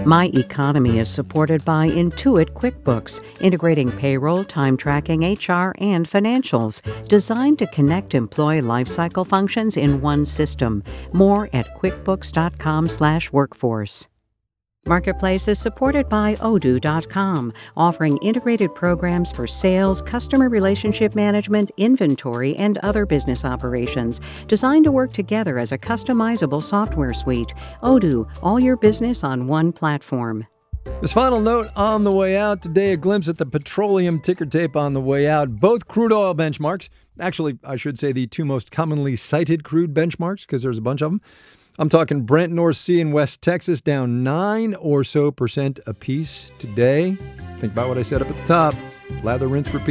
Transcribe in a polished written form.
My Economy is supported by Intuit QuickBooks, integrating payroll, time tracking, HR, and financials, designed to connect employee lifecycle functions in one system. More at quickbooks.com/workforce. Marketplace is supported by Odoo.com, offering integrated programs for sales, customer relationship management, inventory, and other business operations, designed to work together as a customizable software suite. Odoo, all your business on one platform. This final note on the way out today, a glimpse at the petroleum ticker tape on the way out. Both crude oil benchmarks, actually, I should say the two most commonly cited crude benchmarks, because there's a bunch of them. I'm talking Brent North Sea in West Texas down 9% or so apiece today. Think about what I said up at the top. Lather, rinse, repeat.